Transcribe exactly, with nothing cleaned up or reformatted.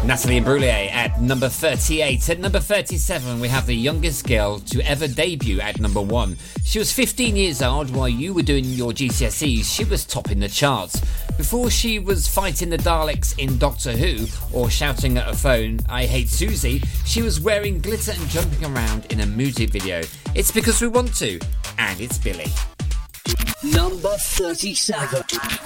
Natalie Imbruglia at number thirty-eight. At number thirty-seven, we have the youngest girl to ever debut at number one. She was fifteen years old while you were doing your G C S Es. She was topping the charts. Before she was fighting the Daleks in Doctor Who or shouting at her phone, "I hate Susie," she was wearing glitter and jumping around in a music video. It's Because We Want To, and it's Billy. Number thirty-seven.